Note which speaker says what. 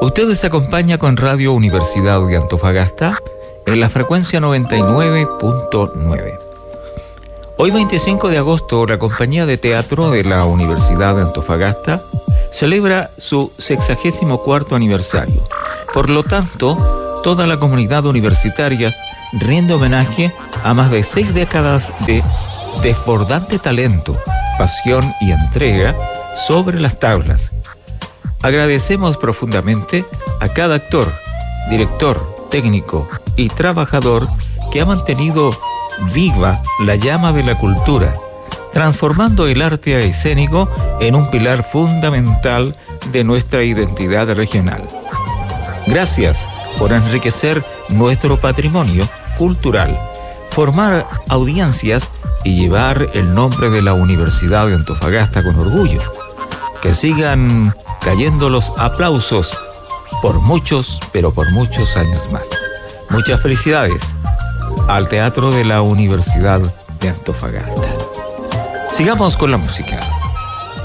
Speaker 1: Ustedes se acompaña con Radio Universidad de Antofagasta en la frecuencia 99.9. Hoy 25 de agosto, la compañía de teatro de la Universidad de Antofagasta celebra su 64º aniversario. Por lo tanto, toda la comunidad universitaria rinde homenaje a más de 6 décadas de desbordante talento, pasión y entrega sobre las tablas. Agradecemos profundamente a cada actor, director, técnico y trabajador que ha mantenido viva la llama de la cultura, transformando el arte escénico en un pilar fundamental de nuestra identidad regional. Gracias por enriquecer nuestro patrimonio cultural, formar audiencias y llevar el nombre de la Universidad de Antofagasta con orgullo. Que sigan cayendo los aplausos por muchos, pero por muchos años más. Muchas felicidades al Teatro de la Universidad de Antofagasta. Sigamos con la música.